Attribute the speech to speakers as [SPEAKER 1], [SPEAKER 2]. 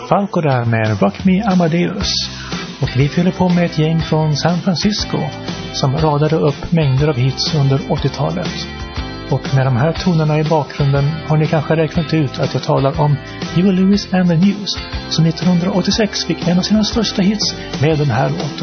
[SPEAKER 1] Falco där med Rock Me Amadeus. Och vi fyller på med ett gäng från San Francisco som radade upp mängder av hits under 80-talet. Och med de här tonerna i bakgrunden har ni kanske räknat ut att jag talar om Huey Lewis and the News, som 1986 fick en av sina största hits med den här låten.